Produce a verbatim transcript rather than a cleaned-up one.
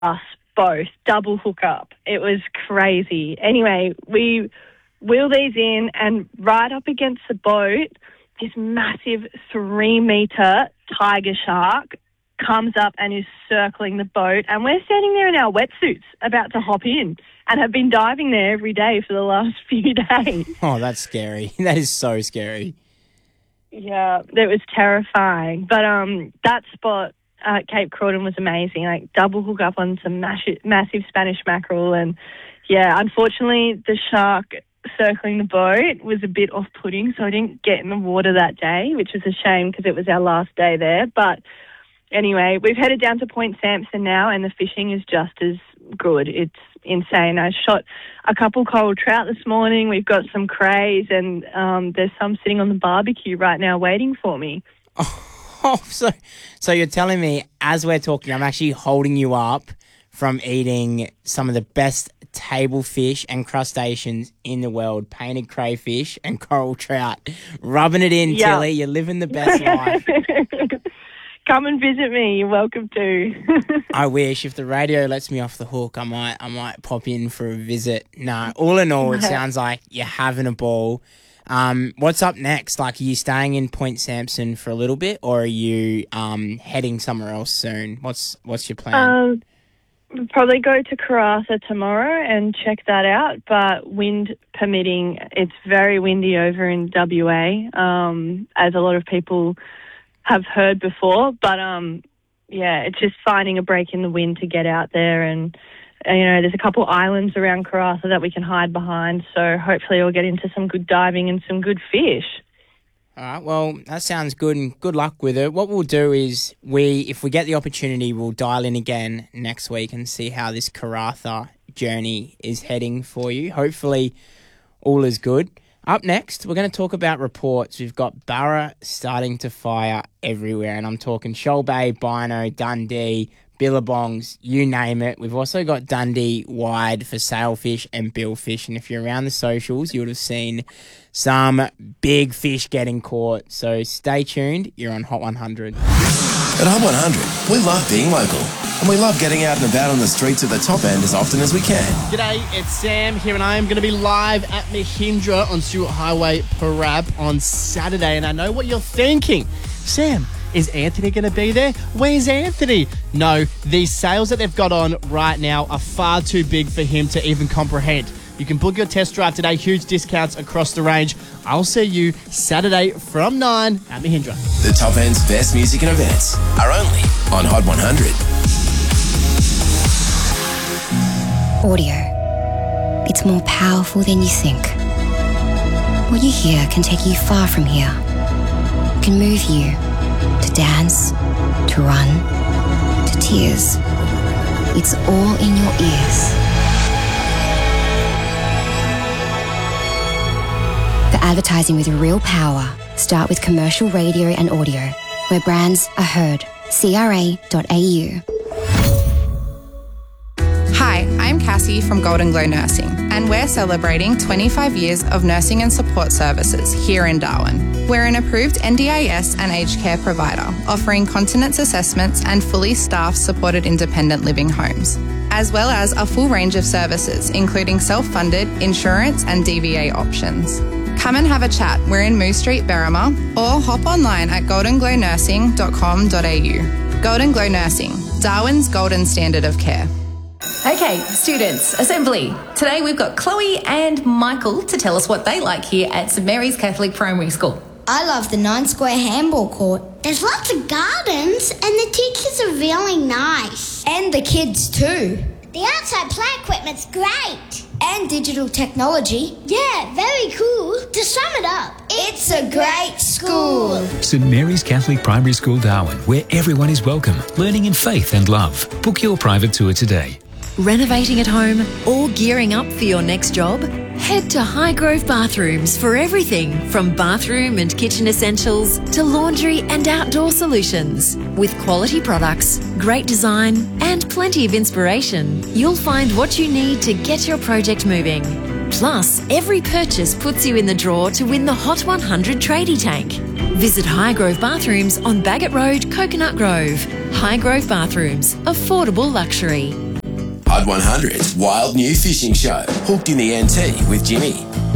us both, double hookup. It was crazy. Anyway, we wheel these in, and right up against the boat, this massive three-metre tiger shark comes up and is circling the boat, and we're standing there in our wetsuits about to hop in and have been diving there every day for the last few days. Oh, that's scary. That is so scary. Yeah, it was terrifying. But um, that spot at Cape Cruden was amazing, like double hook up on some massive, massive Spanish mackerel. And, yeah, unfortunately the shark circling the boat was a bit off-putting, so I didn't get in the water that day, which was a shame because it was our last day there. But anyway, we've headed down to Point Sampson now, and the fishing is just as good. It's insane. I shot a couple coral trout this morning. We've got some crays, and um, there's some sitting on the barbecue right now waiting for me. Oh, so so you're telling me as we're talking, I'm actually holding you up from eating some of the best table fish and crustaceans in the world, painted crayfish and coral trout. Rubbing it in, Yep. Tilly. You're living the best life. Come and visit me. You're welcome to. I wish. If the radio lets me off the hook, I might I might pop in for a visit. No, all in all, it sounds like you're having a ball. Um, what's up next? Like, are you staying in Point Sampson for a little bit, or are you um, heading somewhere else soon? What's what's your plan? Um, we'll probably go to Karratha tomorrow and check that out, but wind permitting, it's very windy over in W A, um, as a lot of people have heard before. But, um, yeah, it's just finding a break in the wind to get out there. And, uh, you know, there's a couple islands around Karratha that we can hide behind, so hopefully we'll get into some good diving and some good fish. All right, well, that sounds good, and good luck with it. What we'll do is, we, if we get the opportunity, we'll dial in again next week and see how this Karratha journey is heading for you. Hopefully all is good. Up next, we're going to talk about reports. We've got Barra starting to fire everywhere, and I'm talking Shoal Bay, Bynoe, Dundee, Billabongs, you name it. We've also got Dundee wide for sailfish and billfish, and if you're around the socials, you would have seen some big fish getting caught. So stay tuned. You're on Hot one hundred. At Hot one hundred, we love being local, and we love getting out and about on the streets of the top end as often as we can. G'day, it's Sam here, and I am going to be live at Mahindra on Stewart Highway, Parab, on Saturday. And I know what you're thinking. Sam, is Anthony going to be there? Where's Anthony? No, these sales that they've got on right now are far too big for him to even comprehend. You can book your test drive today, huge discounts across the range. I'll see you Saturday from nine at Mahindra. The top end's best music and events are only on Hot one hundred. Audio. It's more powerful than you think. What you hear can take you far from here. It can move you to dance, to run, to tears. It's all in your ears. For advertising with real power, start with commercial radio and audio, where brands are heard. C R A dot A U. Hi, I'm Cassie from Golden Glow Nursing, and we're celebrating twenty-five years of nursing and support services here in Darwin. We're an approved N D I S and aged care provider, offering continence assessments and fully staffed supported independent living homes, as well as a full range of services, including self-funded, insurance and D V A options. Come and have a chat. We're in Moose Street, Berrima, or hop online at golden glow nursing dot com dot a u. Golden Glow Nursing, Darwin's golden standard of care. Okay, students, assembly. Today we've got Chloe and Michael to tell us what they like here at St Mary's Catholic Primary School. I love the nine square handball court. There's lots of gardens and the teachers are really nice. And the kids too. The outside play equipment's great. And digital technology. Yeah, very cool. To sum it up, It's a great school. St Mary's Catholic Primary School, Darwin, where everyone is welcome, learning in faith and love. Book your private tour today. Renovating at home or gearing up for your next job? Head to Highgrove Bathrooms for everything from bathroom and kitchen essentials to laundry and outdoor solutions. With quality products, great design and plenty of inspiration, you'll find what you need to get your project moving. Plus, every purchase puts you in the draw to win the Hot one hundred Tradie Tank. Visit Highgrove Bathrooms on Bagot Road, Coconut Grove. Highgrove Bathrooms, affordable luxury. Hard one hundred's wild new fishing show, Hooked in the N T with Jimmy.